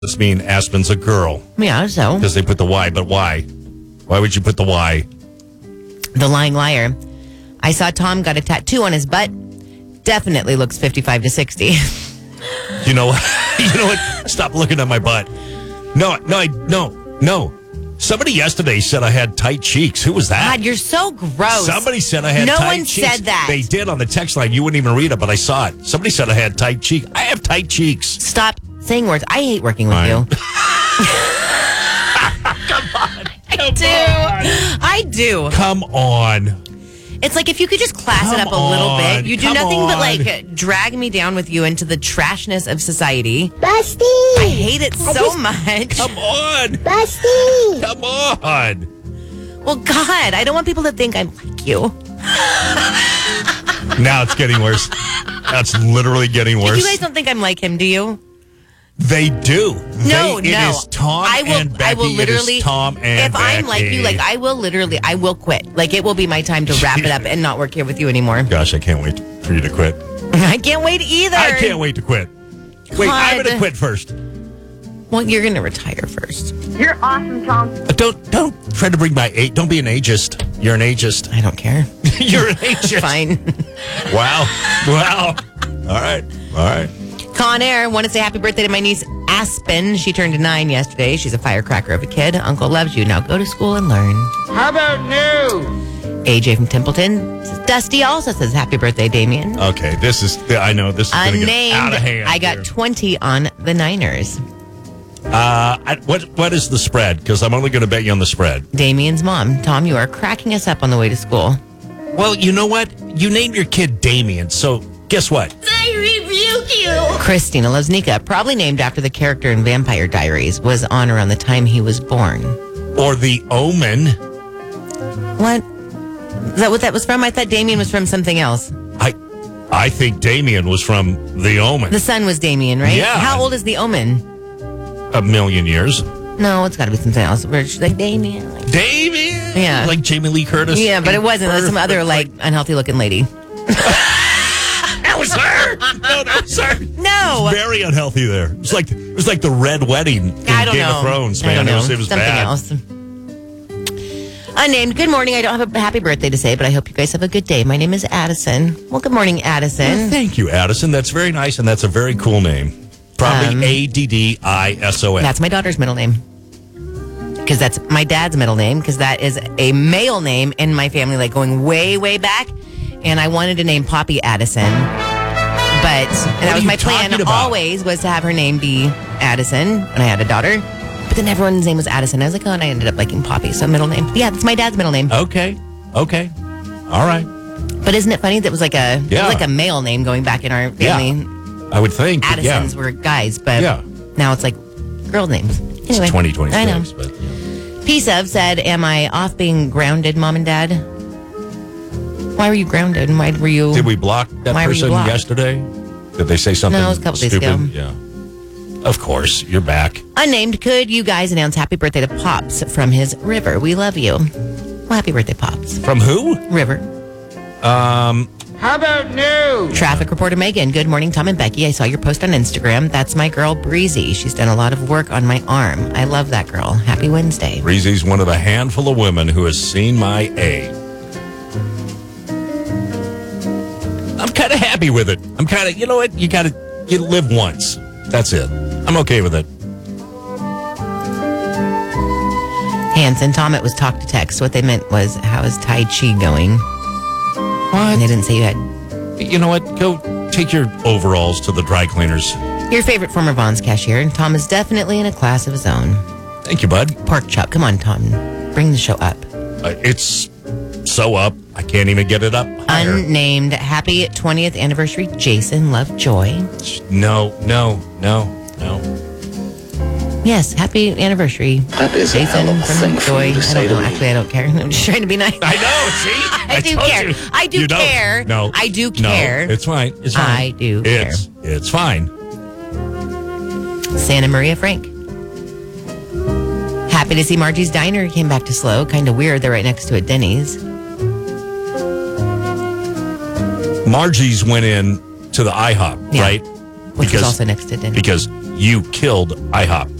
This mean Aspen's a girl. Yeah, so. Because they put the Y, but why? Why would you put the Y? The lying liar. I saw Tom got a tattoo on his butt. Definitely looks 55 to 60. You know what? Stop looking at my butt. No. Somebody yesterday said I had tight cheeks. Who was that? God, you're so gross. Somebody said I had no tight one cheeks. said that. They did on the text line. You wouldn't even read it, but I saw it. Somebody said I had tight cheeks. I have tight cheeks. Stop saying words. I hate working with you. I do. Come on. It's like if you could just class it up a little bit. You do nothing but like drag me down with you into the trashness of society. Busty! I hate it so much. Come on. Busty! Come on. Well, God, I don't want people to think I'm like you. Now it's getting worse. That's literally getting worse. You guys don't think I'm like him, do you? They do. No. It is Tom and Becky. I will literally. It is Tom and if Becky. I'm like you, like I will quit. Like it will be my time to wrap it up and not work here with you anymore. Gosh, I can't wait for you to quit. I can't wait either. I can't wait to quit. Wait, I'm going to quit first. Well, you're going to retire first. You're awesome, Tom. Don't try to bring my age. Don't be an ageist. You're an ageist. I don't care. You're an ageist. Fine. Wow. All right. Con Air, want to say happy birthday to my niece Aspen. She turned 9 yesterday. She's a firecracker of a kid. Uncle loves you. Now go to school and learn. How about news? AJ from Templeton. Dusty also says happy birthday, Damien. Okay, I know this is going to get out of hand. I got 20 on the Niners. What is the spread? Because I'm only going to bet you on the spread. Damien's mom. Tom, you are cracking us up on the way to school. Well, you know what? You named your kid Damien, so guess what? I rebuke you! Christina loves Nika, probably named after the character in Vampire Diaries, was on around the time he was born. Or The Omen. What? Is that what that was from? I thought Damien was from something else. I think Damien was from The Omen. The son was Damien, right? Yeah. How old is The Omen? A million years. No, it's got to be something else. Where she's like, Damien. Like, Damien? Yeah. Like Jamie Lee Curtis? yeah, but it wasn't. It was some other, like, unhealthy looking lady. That was her. No, that was her. No. Very unhealthy there. It was like the Red Wedding in Game of Thrones, man. I don't know. It was something bad. else. Unnamed. Good morning. I don't have a happy birthday to say, but I hope you guys have a good day. My name is Addison. Well, good morning, Addison. Well, thank you, Addison. That's very nice, and that's a very cool name. Probably Addison. That's my daughter's middle name. Because that's my dad's middle name, because that is a male name in my family, like going way, way back. And I wanted to name Poppy Addison. And that was my plan always, was to have her name be Addison when I had a daughter. But then everyone's name was Addison. I was like, oh, and I ended up liking Poppy, so middle name. But yeah, that's my dad's middle name. Okay. All right. But isn't it funny that it was like a male name going back in our family? Yeah. I would think. Addisons were guys, but now it's like girl names. Anyway, it's 2026. I know. But, yeah. Piece of said, am I off being grounded, Mom and Dad? Why were you grounded? And why were you... Did we block that person yesterday? Did they say something No, it was a couple days ago. Yeah. Of course. You're back. Unnamed, could you guys announce happy birthday to Pops from his River? We love you. Well, happy birthday, Pops. From who? River. How about news? Traffic reporter Megan. Good morning, Tom and Becky. I saw your post on Instagram. That's my girl, Breezy. She's done a lot of work on my arm. I love that girl. Happy Wednesday. Breezy's one of the handful of women who has seen my A. I'm kind of happy with it. I'm kind of, you know what? You live once. That's it. I'm okay with it. Hanson, Tom, it was talk to text. What they meant was, how is Tai Chi going? What? And they didn't say you had. You know what? Go take your overalls to the dry cleaners. Your favorite former Vons cashier. Tom is definitely in a class of his own. Thank you, bud. Pork chop. Come on, Tom. Bring the show up. It's so up. I can't even get it up higher. Unnamed. Happy 20th anniversary, Jason Lovejoy. No. Yes, happy anniversary. That is Jason a hell of a from thing for Joy. you to I say don't know. to me. Actually, I don't care. I'm just trying to be nice. I know, see? I do told care. you. I do You don't. care. No. I do care. No, it's fine. It's fine. I do care. It's fine. Santa Maria Frank. Happy to see Margie's Diner came back to slow. Kind of weird. They're right next to a Denny's. Margie's went in to the IHOP, Yeah. right? Which was also next to Denny's. Because you killed IHOP.